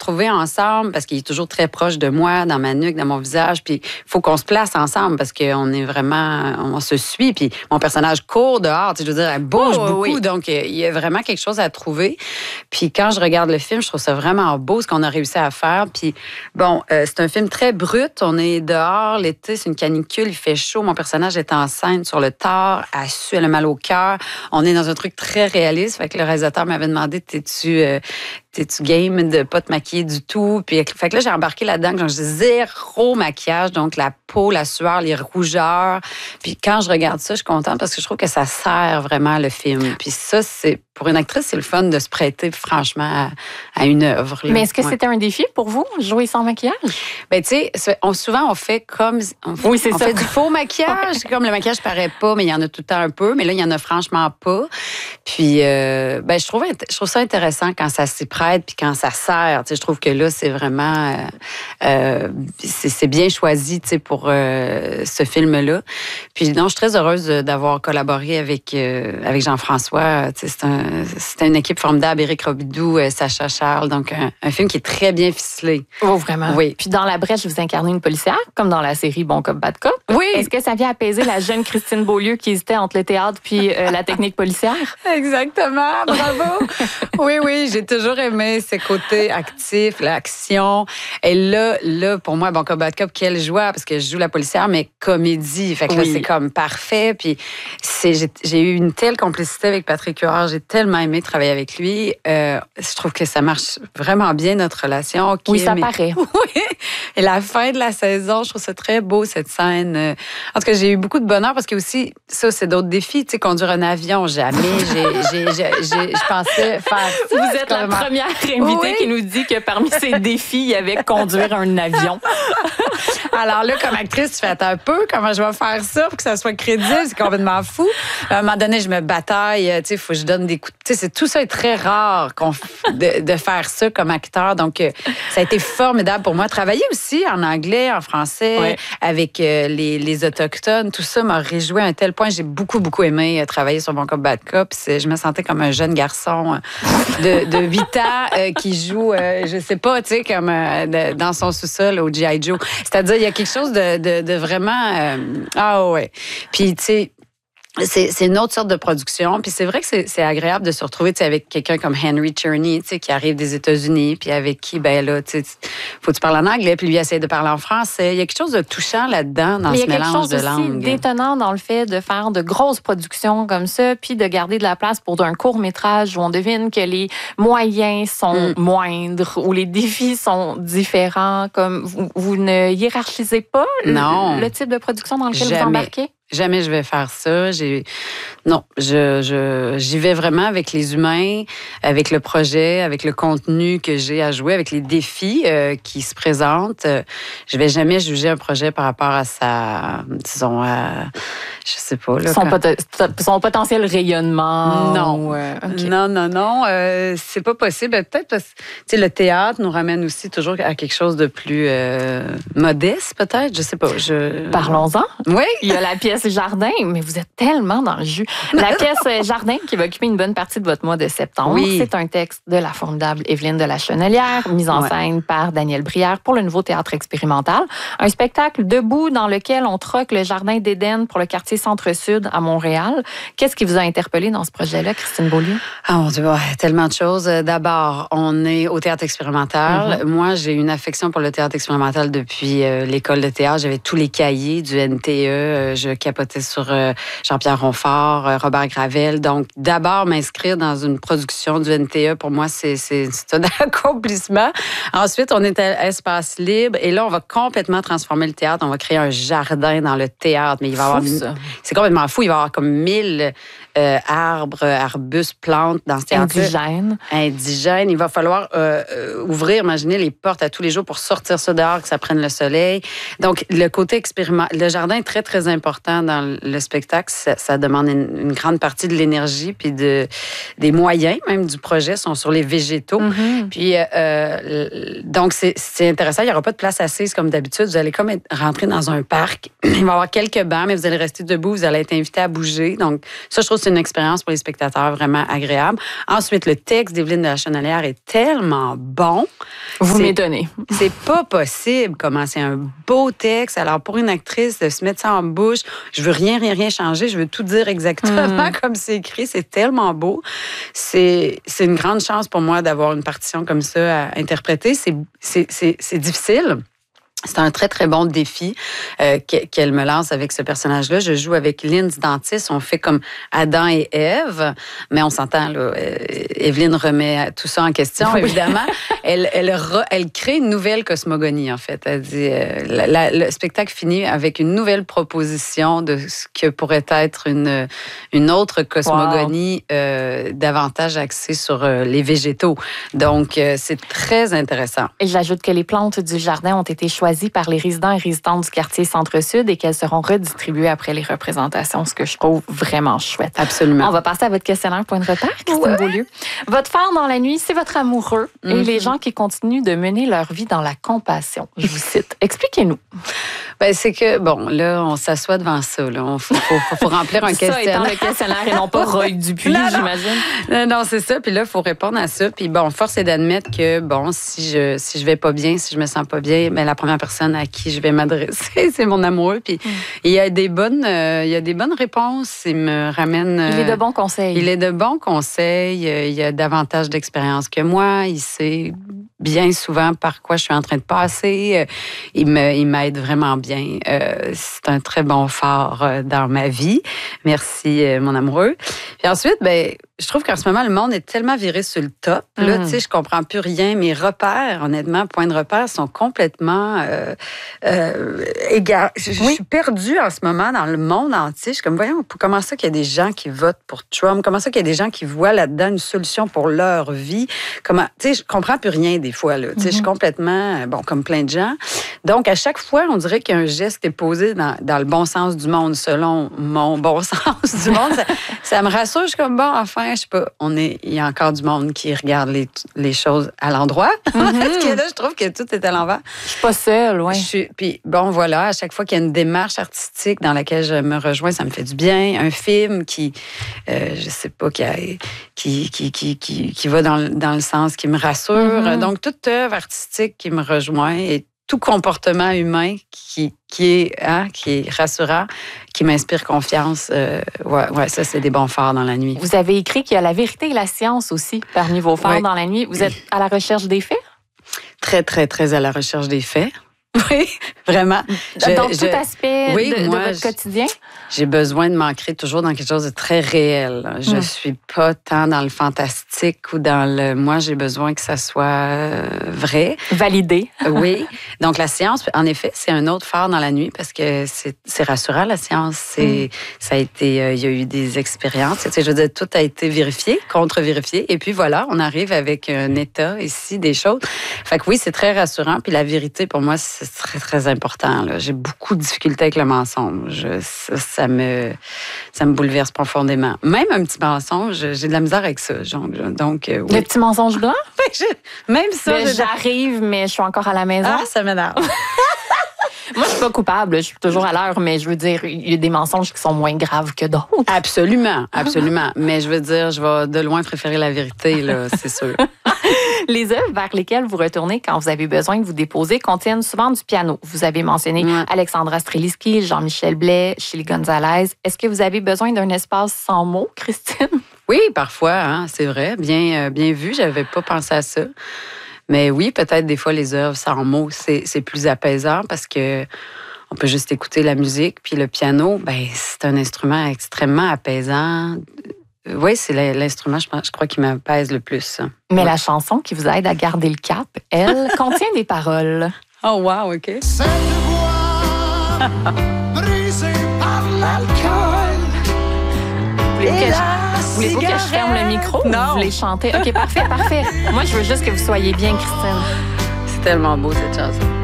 retrouver ensemble parce qu'il est toujours très proche de moi, dans ma nuque, dans mon visage. Puis il faut qu'on se place ensemble parce qu'on est vraiment, on se suit. Puis mon personnage court dehors, tu sais, je veux dire, elle bouge beaucoup. Oui. Donc il y a vraiment quelque chose à trouver. Puis quand je regarde le film, je trouve ça vraiment beau ce qu'on a réussi à faire. Puis bon, c'est un film très brut. On est dehors, l'été, c'est une canicule, il fait chaud. Mon personnage est en scène sur le tard, elle a mal au cœur. On est dans un truc très réaliste. Fait que le réalisateur m'avait demandé, t'es-tu game de pas te maquiller du tout? Puis, fait que là, j'ai embarqué là-dedans. Donc, j'ai zéro maquillage. Donc, la peau, la sueur, les rougeurs. Puis, quand je regarde ça, je suis contente parce que je trouve que ça sert vraiment le film. Puis ça, pour une actrice, c'est le fun de se prêter, franchement, à une œuvre. Là. Mais est-ce que c'était un défi pour vous, jouer sans maquillage? Bien, tu sais, souvent, on fait comme... On fait du faux maquillage. Comme le maquillage paraît pas, mais il y en a tout le temps un peu. Mais là, il y en a franchement pas. Puis, je trouve ça intéressant quand ça s'y prête puis quand ça sert. Tu sais, je trouve que là, c'est vraiment... c'est bien choisi, tu sais, pour ce film-là. Puis, non, je suis très heureuse d'avoir collaboré avec Jean-François. Tu sais, c'était une équipe formidable. Éric Robidoux, Sacha Charles. Donc, un film qui est très bien ficelé. Oh, vraiment? Oui. Puis, dans La Brèche, vous incarnez une policière, comme dans la série Bon Cop, Bad Cop. Oui. Est-ce que ça vient apaiser la jeune Christine Beaulieu qui hésitait entre le théâtre puis la technique policière? Exactement, bravo. Oui, j'ai toujours aimé ce côté actif, l'action. Et là, pour moi, Bon Cop, Bad Cop, quelle joie, parce que je joue la policière, mais comédie. Fait que là, c'est comme parfait. Puis j'ai eu une telle complicité avec Patrick Huard. J'ai tellement aimé travailler avec lui. Je trouve que ça marche vraiment bien, notre relation. Oui, ça paraît. Oui. Et la fin de la saison, je trouve ça très beau, cette scène. En tout cas, j'ai eu beaucoup de bonheur parce que aussi, ça, c'est d'autres défis. Tu sais, conduire un avion, jamais. Je pensais faire ça. Vous êtes la première invitée qui nous dit que parmi ses défis, il y avait conduire un avion. Alors là, comme actrice, tu fais attends un peu, comment je vais faire ça pour que ça soit crédible? C'est complètement fou. À un moment donné, je me bataille, tu sais, il faut que je donne des coups. Tu sais, tout ça est très rare de faire ça comme acteur. Donc, ça a été formidable pour moi. Travailler aussi en anglais, en français, avec les Autochtones, tout ça m'a réjoui à un tel point. J'ai beaucoup, beaucoup aimé travailler sur Bon Cop, Bad Cop. Je me sentais comme un jeune garçon de 8 ans qui joue, je sais pas, tu sais, comme dans son sous-sol au G.I. Joe. C'est-à-dire, il y a quelque chose de vraiment... ah ouais. Puis, tu sais, c'est une autre sorte de production. Puis c'est vrai que c'est agréable de se retrouver avec quelqu'un comme Henry Czerny, qui arrive des États-Unis, puis avec qui, ben là, tu sais, faut que tu parles en anglais, puis lui essaie de parler en français. Il y a quelque chose de touchant là-dedans, dans ce mélange de langues. Il y a quelque chose aussi d'étonnant dans le fait de faire de grosses productions comme ça, puis de garder de la place pour un court-métrage où on devine que les moyens sont moindres, où les défis sont différents. Comme vous ne hiérarchisez pas le type de production dans lequel vous embarquez? Jamais je vais faire ça. Non, j'y vais vraiment avec les humains, avec le projet, avec le contenu que j'ai à jouer, avec les défis qui se présentent. Je vais jamais juger un projet par rapport à disons, je sais pas. Là, son potentiel rayonnement. Non. Okay. Non. C'est pas possible. Peut-être parce que le théâtre nous ramène aussi toujours à quelque chose de plus modeste, peut-être. Je sais pas. Parlons-en. Oui. Il y a la pièce Jardin, mais vous êtes tellement dans le jus. La pièce Jardin qui va occuper une bonne partie de votre mois de septembre. Oui. C'est un texte de la formidable Évelyne de la Chenelière, mise en scène par Daniel Brière pour le Nouveau Théâtre expérimental. Un spectacle debout dans lequel on troque le Jardin d'Éden pour le quartier Centre-Sud à Montréal. Qu'est-ce qui vous a interpellé dans ce projet-là, Christine Beaulieu? Ah mon Dieu, tellement de choses. D'abord, on est au théâtre expérimental. Moi, j'ai une affection pour le théâtre expérimental depuis l'école de théâtre. J'avais tous les cahiers du NTE. Je capotais sur Jean-Pierre Ronfort, Robert Gravel. Donc, d'abord, m'inscrire dans une production du NTE, pour moi, c'est un accomplissement. Ensuite, on est à Espace Libre. Et là, on va complètement transformer le théâtre. On va créer un jardin dans le théâtre. Mais il va y avoir... C'est complètement fou. Il va y avoir comme 1000 arbres, arbustes, plantes dans ce théâtre. Indigènes. Il va falloir ouvrir, imaginez, les portes à tous les jours pour sortir ça dehors, que ça prenne le soleil. Donc, le côté le jardin est très, très important important dans le spectacle. Ça demande une grande partie de l'énergie puis des moyens même du projet sont sur les végétaux. Mm-hmm. Puis donc c'est intéressant. Il n'y aura pas de place assise comme d'habitude. Vous allez comme rentrer dans un parc. Il va y avoir quelques bancs, mais vous allez rester debout. Vous allez être invité à bouger. Donc ça, je trouve que c'est une expérience pour les spectateurs vraiment agréable. Ensuite, le texte d'Evelyne de la Chenelière est tellement bon. Vous m'étonnez. C'est pas possible comment c'est un beau texte. Alors, pour une actrice, de se mettre ça en bouche, je veux rien changer, je veux tout dire exactement comme c'est écrit. C'est tellement beau. C'est une grande chance pour moi d'avoir une partition comme ça à interpréter. C'est difficile. C'est un très, très bon défi qu'elle me lance avec ce personnage-là. Je joue avec Lindsay Dantis. On fait comme Adam et Ève, mais on s'entend, là. Evelyne remet tout ça en question, évidemment. Elle crée une nouvelle cosmogonie, en fait. Elle dit, le spectacle finit avec une nouvelle proposition de ce que pourrait être une autre cosmogonie davantage axée sur les végétaux. Donc, c'est très intéressant. Et j'ajoute que les plantes du jardin ont été choisies par les résidents et résidentes du quartier Centre-Sud et qu'elles seront redistribuées après les représentations, ce que je trouve vraiment chouette. Absolument. On va passer à votre questionnaire point de repère, Christine Beaulieu. Votre phare dans la nuit, c'est votre amoureux et les gens qui continuent de mener leur vie dans la compassion. Je vous cite. Expliquez-nous. Ben, c'est que, bon, là, on s'assoit devant ça. Il faut remplir un questionnaire. Ça étant le questionnaire et non pas Roy Dupuis, j'imagine. Non, c'est ça. Puis là, il faut répondre à ça. Puis bon, force est d'admettre que, bon, si je vais pas bien, si je me sens pas bien, ben, la première personne à qui je vais m'adresser, c'est mon amoureux. Puis il y a des bonnes réponses. Il me ramène... Il est de bons conseils. Il est de bons conseils. Il a davantage d'expérience que moi. Il sait bien souvent par quoi je suis en train de passer. Il m'aide vraiment bien. C'est un très bon phare dans ma vie. Merci, mon amoureux. Puis ensuite, ben, je trouve qu'en ce moment, le monde est tellement viré sur le top. Là, tu sais, je comprends plus rien. Mes repères, honnêtement, points de repère, sont complètement égaux. Je suis perdue en ce moment dans le monde entier. Je suis comme, voyons, comment ça qu'il y a des gens qui votent pour Trump? Comment ça qu'il y a des gens qui voient là-dedans une solution pour leur vie? Comment, tu sais, je comprends plus rien des fois, là. Tu sais, je suis complètement, bon, comme plein de gens. Donc, à chaque fois, on dirait qu'il y a un geste qui est posé dans le bon sens du monde, selon mon bon sens du monde. Ça me rassure. Je suis comme, bon, enfin, je sais pas, il y a encore du monde qui regarde les choses à l'endroit. Parce que là, je trouve que tout est à l'envers. Je suis pas seule, oui. Puis, bon, voilà, à chaque fois qu'il y a une démarche artistique dans laquelle je me rejoins, ça me fait du bien. Un film qui, je sais pas, qui va dans le sens qui me rassure. Donc, toute œuvre artistique qui me rejoint et tout comportement humain qui est rassurant, qui m'inspire confiance. Ça, c'est des bons phares dans la nuit. Vous avez écrit qu'il y a la vérité et la science aussi parmi vos phares dans la nuit. Vous êtes à la recherche des faits? Très, très, très à la recherche des faits. Oui, vraiment. Dans tout aspect de votre quotidien? J'ai besoin de m'ancrer toujours dans quelque chose de très réel. Je suis pas tant dans le fantastique ou dans le... Moi, j'ai besoin que ça soit vrai. Validé. Oui. Donc, la science, en effet, c'est un autre phare dans la nuit parce que c'est rassurant, la science. Ça a été... il y a eu des expériences. Tu sais, je veux dire, tout a été vérifié, contre-vérifié. Et puis, voilà, on arrive avec un état ici, des choses. Fait que oui, c'est très rassurant. Puis la vérité, pour moi, c'est très, très important. Là. J'ai beaucoup de difficultés avec le mensonge. Ça me bouleverse profondément. Même un petit mensonge, j'ai de la misère avec ça. Donc, oui. Le petit mensonge blanc? Même ça. J'arrive, mais je suis encore à la maison. Ah, ça m'énerve. Moi, je suis pas coupable. Je suis toujours à l'heure, mais je veux dire, il y a des mensonges qui sont moins graves que d'autres. Absolument, absolument. Mais je veux dire, je vais de loin préférer la vérité, là, c'est sûr. Les œuvres vers lesquelles vous retournez quand vous avez besoin de vous déposer contiennent souvent du piano. Vous avez mentionné Alexandra Strelitzky, Jean-Michel Blais, Chili Gonzalez. Est-ce que vous avez besoin d'un espace sans mots, Christine? Oui, parfois, hein, c'est vrai. Bien vu, j'avais pas pensé à ça. Mais oui, peut-être des fois, les œuvres sans mots, c'est plus apaisant parce que on peut juste écouter la musique. Puis le piano, ben c'est un instrument extrêmement apaisant. Oui, c'est l'instrument, je crois, qui m'apaise le plus. Mais la chanson qui vous aide à garder le cap, elle, contient des paroles. Oh, wow, OK. Cette voix brisée par l'alcool. Voulez-vous que je ferme le micro? Non. Vous voulez chanter? OK, parfait. Moi, je veux juste que vous soyez bien, Christine. C'est tellement beau, cette chanson.